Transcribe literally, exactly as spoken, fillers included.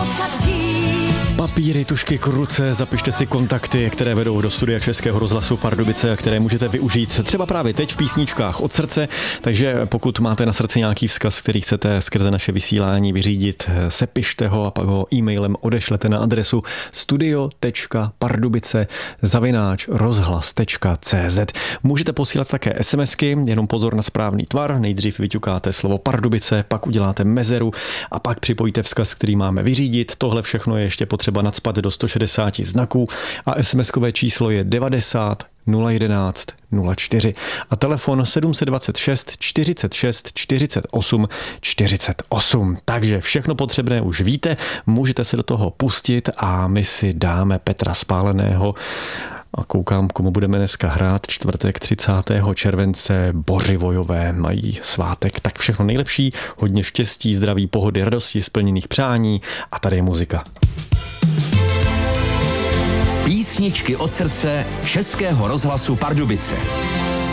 potkat dřív. Papíry, tužky k ruce, zapište si kontakty, které vedou do studia Českého rozhlasu Pardubice a které můžete využít třeba právě teď v písničkách od srdce. Takže pokud máte na srdci nějaký vzkaz, který chcete skrze naše vysílání vyřídit, sepište ho a pak ho e-mailem odešlete na adresu studio tečka pardubice zavináč rozhlas tečka cé zet. Můžete posílat také SMSky, jenom pozor na správný tvar. Nejdřív vyťukáte slovo Pardubice, pak uděláte mezeru a pak připojíte vzkaz, který máme vyřídit. Tohle všechno je ještě potřeba nacpat do sto šedesát znaků a SMSkové číslo je devadesát nula jedenáct nula čtyři a telefon sedm dva šest čtyřicet šest čtyřicet osm čtyřicet osm. Takže všechno potřebné už víte, můžete se do toho pustit a my si dáme Petra Spáleného a koukám, komu budeme dneska hrát. Čtvrtek třicátého července Bořivojové mají svátek. Tak všechno nejlepší, hodně štěstí, zdraví, pohody, radosti, splněných přání a tady je muzika. Písničky od srdce Českého rozhlasu Pardubice.